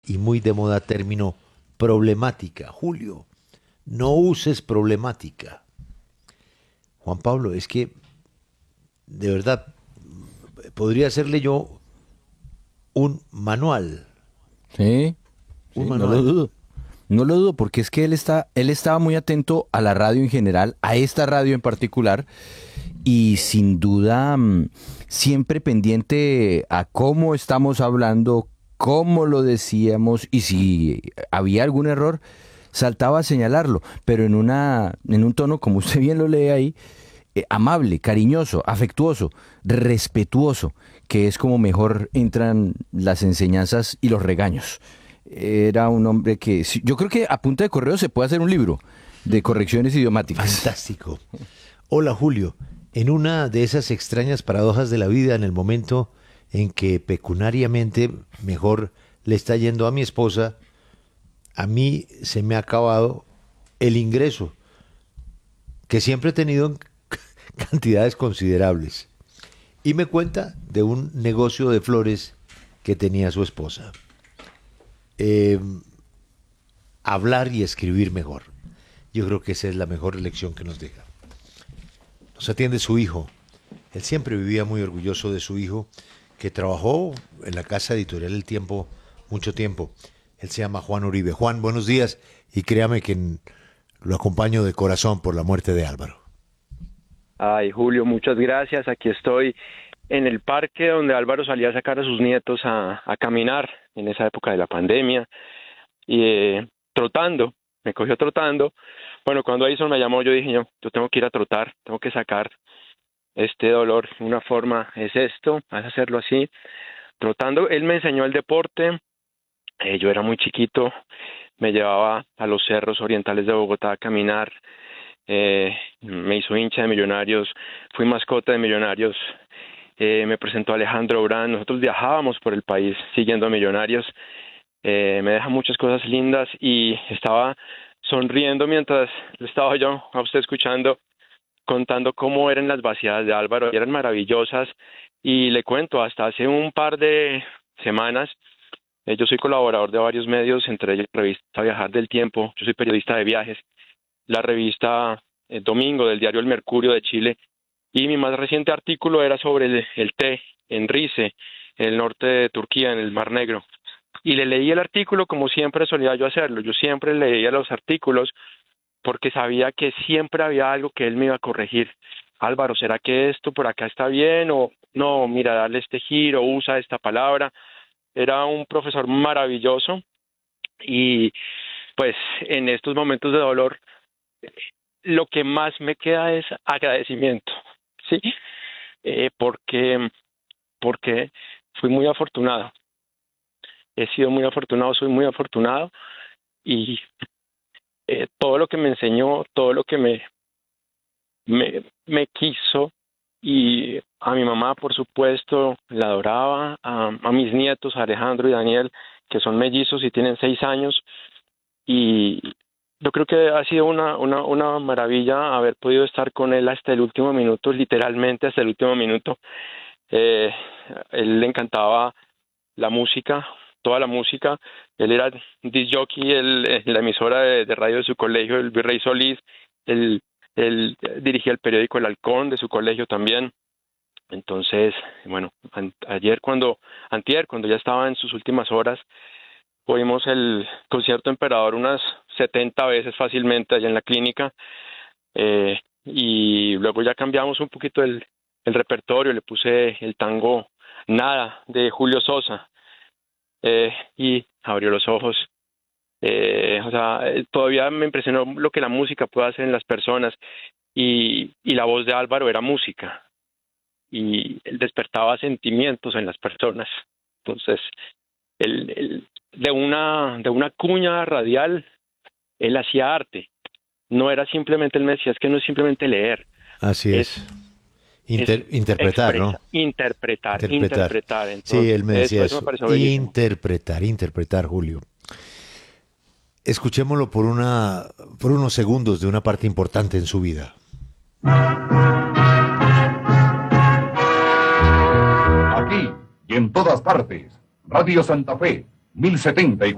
y muy de moda término problemática. Julio, no uses problemática. Juan Pablo, es que de verdad podría hacerle yo un manual, Sí, un sí, no lo manual. dudo. No lo dudo, porque es que él estaba muy atento a la radio en general, a esta radio en particular, y sin duda siempre pendiente a cómo estamos hablando, cómo lo decíamos, y si había algún error, saltaba a señalarlo, pero en un tono, como usted bien lo lee ahí, amable, cariñoso, afectuoso, respetuoso, que es como mejor entran las enseñanzas y los regaños. Era un hombre que yo creo que a punta de correo se puede hacer un libro de correcciones idiomáticas. Fantástico. Hola Julio, en una de esas extrañas paradojas de la vida, en el momento en que pecuniariamente mejor le está yendo a mi esposa, a mí se me ha acabado el ingreso, que siempre he tenido en cantidades considerables. Y me cuenta de un negocio de flores que tenía su esposa. Eh, Hablar y escribir mejor. Yo creo que esa es la mejor lección que nos deja. Nos atiende su hijo. Él siempre vivía muy orgulloso de su hijo, que trabajó en la casa editorial El Tiempo mucho tiempo. Él se llama Juan Uribe. Juan, buenos días y créame que lo acompaño de corazón por la muerte de Álvaro. Ay, Julio, muchas gracias. Aquí estoy en el parque donde Álvaro salía a sacar a sus nietos a caminar en esa época de la pandemia y trotando, me cogió trotando. Bueno, cuando Edison me llamó, yo dije, yo tengo que ir a trotar, tengo que sacar este dolor. Una forma es esto, vas a hacerlo así, trotando. Él me enseñó el deporte, yo era muy chiquito, me llevaba a los cerros orientales de Bogotá a caminar, me hizo hincha de Millonarios, fui mascota de Millonarios, me presentó Alejandro Brand, nosotros viajábamos por el país siguiendo a Millonarios, me deja muchas cosas lindas y estaba sonriendo mientras lo estaba yo a usted escuchando, contando cómo eran las vaciadas de Álvaro, y eran maravillosas, y le cuento, hasta hace un par de semanas, yo soy colaborador de varios medios, entre ellos la revista Viajar del Tiempo, yo soy periodista de viajes, la revista Domingo del diario El Mercurio de Chile, y mi más reciente artículo era sobre el té en Rize, en el norte de Turquía, en el Mar Negro. Y le leí el artículo como siempre solía yo hacerlo. Yo siempre leía los artículos porque sabía que siempre había algo que él me iba a corregir. Álvaro, ¿será que esto por acá está bien? O no, mira, dale este giro, usa esta palabra. Era un profesor maravilloso y pues en estos momentos de dolor lo que más me queda es agradecimiento, ¿sí? Porque fui muy afortunado, he sido muy afortunado, soy muy afortunado y todo lo que me enseñó, todo lo que me quiso y a mi mamá, por supuesto, la adoraba, a mis nietos, a Alejandro y Daniel, que son mellizos y tienen 6 años y yo creo que ha sido una maravilla haber podido estar con él hasta el último minuto, literalmente hasta el último minuto. Eh, Él le encantaba la música, toda la música. Él era disc jockey en la emisora de radio de su colegio, el Virrey Solís. Él dirigía el periódico El Halcón de su colegio también. Entonces, bueno, antier, cuando ya estaba en sus últimas horas, oímos el concierto Emperador unas 70 veces fácilmente allá en la clínica, y luego ya cambiamos un poquito el repertorio, le puse el tango Nada de Julio Sosa, y abrió los ojos. Todavía me impresionó lo que la música puede hacer en las personas, y la voz de Álvaro era música, y él despertaba sentimientos en las personas. Entonces, de una cuña radial, él hacía arte. No era simplemente, él me decía, es que no es simplemente leer, Así es, es. es Interpretar, ¿no? Interpretar. interpretar. Sí, él me Entonces, decía eso me eso. pareció bellísimo. Interpretar, Julio. Escuchémoslo por unos segundos de una parte importante en su vida. Aquí y en todas partes. Radio Santa Fe, 1070